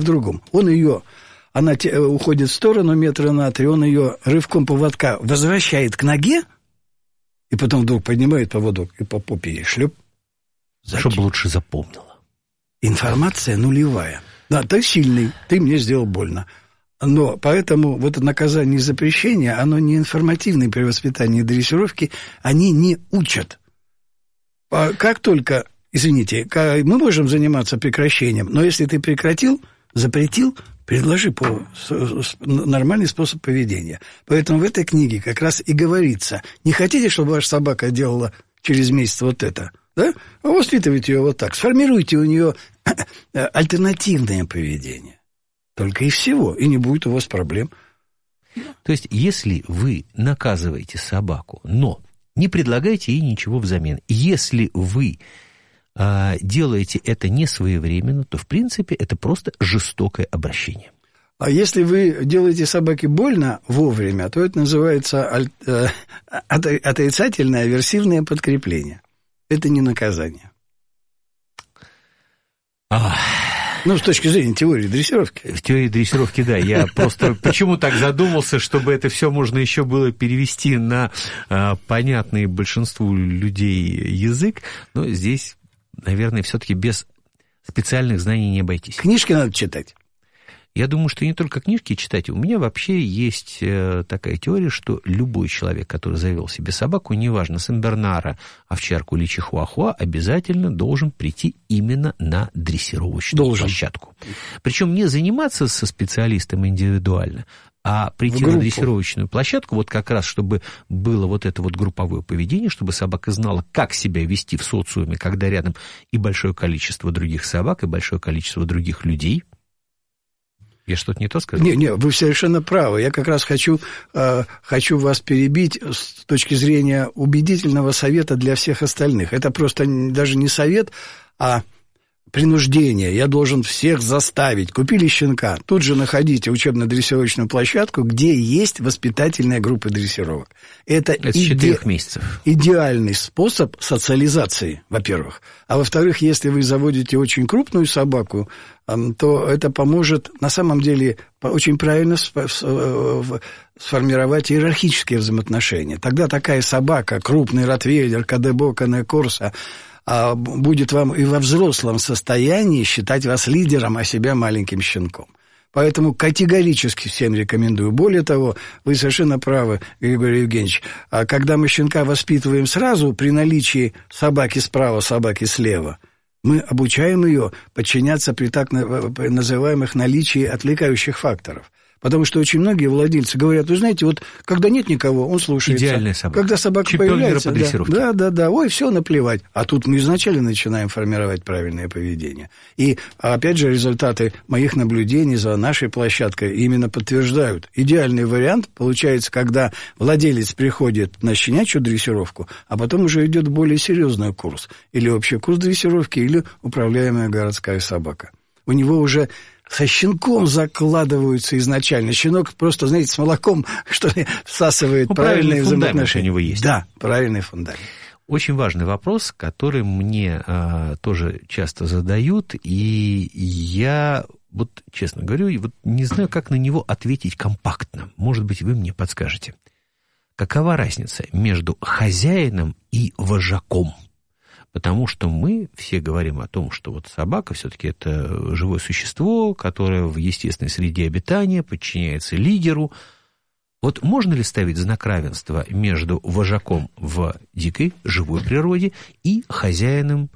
другом. Она уходит в сторону метра на 3, он ее рывком поводка возвращает к ноге, и потом вдруг поднимает поводок и по попе ей шлеп. Чтобы лучше запомнила. Информация нулевая. Да, ты сильный, ты мне сделал больно. Но поэтому вот это наказание и запрещение, оно не информативное при воспитании и дрессировке, они не учат. Как только, извините, мы можем заниматься прекращением, но если ты прекратил, запретил, предложи нормальный способ поведения. Поэтому в этой книге как раз и говорится, не хотите, чтобы ваша собака делала через месяц вот это, да? А воспитывайте ее вот так, сформируйте у нее альтернативное поведение. Только и всего, и не будет у вас проблем. То есть, если вы наказываете собаку, но не предлагаете ей ничего взамен, если вы делаете это не своевременно, то, в принципе, это просто жестокое обращение. А если вы делаете собаке больно вовремя, то это называется отрицательное аверсивное подкрепление. Это не наказание. Ну, с точки зрения теории дрессировки. В теории дрессировки, да. Я просто почему так задумался, чтобы это все можно еще было перевести на понятный большинству людей язык, но здесь, наверное, все-таки без специальных знаний не обойтись. Книжки надо читать. Я думаю, что не только книжки читать. У меня вообще есть такая теория, что любой человек, который завел себе собаку, неважно, сен-бернара, овчарку или чихуахуа, обязательно должен прийти именно на дрессировочную площадку. Причем не заниматься со специалистом индивидуально, а прийти на дрессировочную площадку, вот как раз, чтобы было вот это вот групповое поведение, чтобы собака знала, как себя вести в социуме, когда рядом и большое количество других собак, и большое количество других людей. Я что-то не то сказал? Не, вы совершенно правы. Я как раз хочу вас перебить с точки зрения убедительного совета для всех остальных. Это просто даже не совет, а принуждение. Я должен всех заставить. Купили щенка, тут же находите учебно-дрессировочную площадку, где есть воспитательная группа дрессировок. Это с 4 месяцев. Идеальный способ социализации, во-первых. А во-вторых, если вы заводите очень крупную собаку, то это поможет, на самом деле, очень правильно сформировать иерархические взаимоотношения. Тогда такая собака, крупный ротвейлер, кадебо, канекорса, будет вам и во взрослом состоянии считать вас лидером, а себя маленьким щенком. Поэтому категорически всем рекомендую. Более того, вы совершенно правы, Григорий Евгеньевич, когда мы щенка воспитываем сразу, при наличии собаки справа, собаки слева, мы обучаем ее подчиняться при так называемых наличии отвлекающих факторов. Потому что очень многие владельцы говорят, вы знаете, вот когда нет никого, он слушается. Идеальная собака. Когда собака чемпион появляется, мира по дрессировке. да, ой, все наплевать. А тут мы изначально начинаем формировать правильное поведение. И, опять же, результаты моих наблюдений за нашей площадкой именно подтверждают. Идеальный вариант получается, когда владелец приходит на щенячью дрессировку, а потом уже идет более серьезный курс. Или общий курс дрессировки, или управляемая городская собака. У него уже со щенком закладываются изначально. Щенок просто, знаете, с молоком, что ли, всасывает правильные взаимоотношения. У него есть. Да, правильный фундамент. Очень важный вопрос, который мне тоже часто задают, и я, вот честно говорю, вот не знаю, как на него ответить компактно. Может быть, вы мне подскажете. Какова разница между хозяином и вожаком? Потому что мы все говорим о том, что вот собака все-таки это живое существо, которое в естественной среде обитания подчиняется лидеру. Вот можно ли ставить знак равенства между вожаком в дикой, живой природе и хозяином,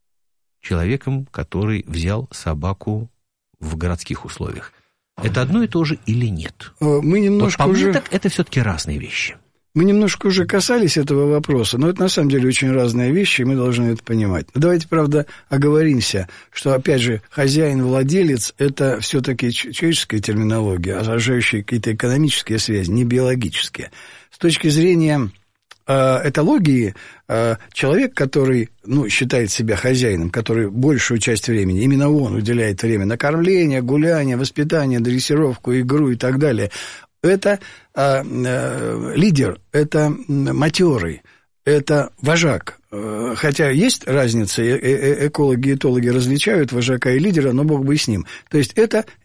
человеком, который взял собаку в городских условиях? Это одно и то же или нет? Мы немножко вот по уже... мне так это все-таки разные вещи. Мы немножко уже касались этого вопроса, но это на самом деле очень разные вещи, и мы должны это понимать. Но давайте, правда, оговоримся, что, опять же, хозяин-владелец – это все-таки человеческая терминология, отражающая какие-то экономические связи, не биологические. С точки зрения этологии, человек, который считает себя хозяином, который большую часть времени, именно он уделяет время на кормление, гуляние, воспитание, дрессировку, игру и так далее – это лидер, это матерый, это вожак. Хотя есть разница, экологи и этологи различают вожака и лидера, но бог бы и с ним. То есть это